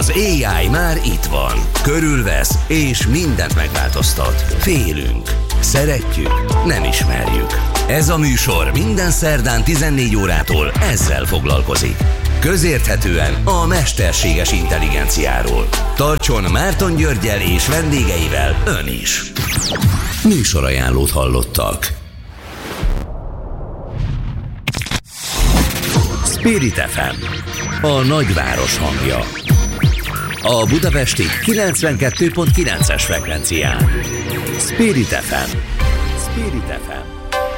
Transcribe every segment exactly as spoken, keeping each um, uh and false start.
Az á i már itt van. Körülvesz és mindent megváltoztat. Félünk. Szeretjük. Nem ismerjük. Ez a műsor minden szerdán tizennégy órától ezzel foglalkozik. Közérthetően a mesterséges intelligenciáról. Tartson Márton Györggyel és vendégeivel ön is. Műsorajánlót hallottak. Spirit ef em, a nagyváros hangja. A budapesti kilencvenkettő pont kilences frekvencián. Spirit ef em. Spirit ef em.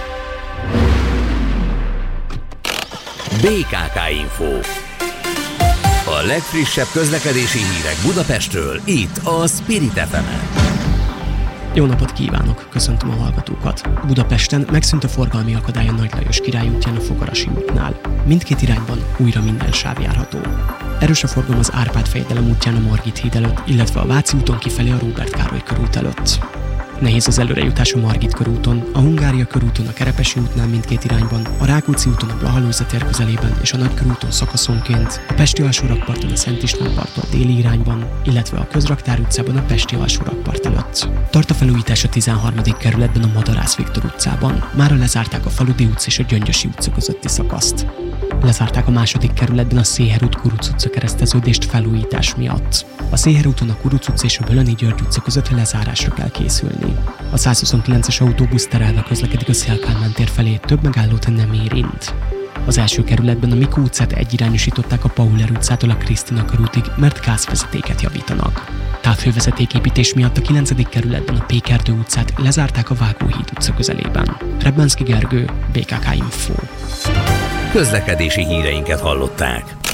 bé ká ká Info. A legfrissebb közlekedési hírek Budapestről, itt a Spirit ef emen. Jó napot kívánok, köszöntöm a hallgatókat. Budapesten megszűnt a forgalmi akadály a Nagy Lajos Király útján a Fogarasi útnál. Mindkét irányban újra minden sáv járható. Erős a forgalom az Árpád-fejedelem útján a Margit híd előtt, illetve a Váci úton kifelé a Róbert Károly körút előtt. Nehéz az előrejutás a Margit körúton, a Hungária körúton a Kerepesi útnál mindkét irányban, a Rákóczi úton a Blaha-Lujza tér közelében és a Nagykörúton szakaszonként, a Pesti alsórakparton a Szent István parttól déli irányban, illetve a Közraktár utcában a Pesti alsórakpart előtt. Tart a felújítás a tizenharmadik kerületben a Madarász Viktor utcában. Mára lezárták a Faludi utca és a Gyöngyösi utca közötti szakaszt. Lezárták a második kerületben a Széher út Kuruc utca kereszteződést felújítás miatt. A Széher úton a Kuruc utca és a Bölöni György utca között lezárásra kell készülni. A százhuszonkilences autóbusz terelve közlekedik a Széll Kálmán tér felé, több megállót nem érint. Az első kerületben a Mikó utcát egyirányosították a Pauler utcától a Krisztina körútig, mert gázvezetéket javítanak. Távhővezetéképítés miatt a kilencedik kerületben a Pékerdő utcát lezárták a Vágóhíd utca közelében. Rebenszky Gergő, bé ká ká Info. Közlekedési híreinket hallották.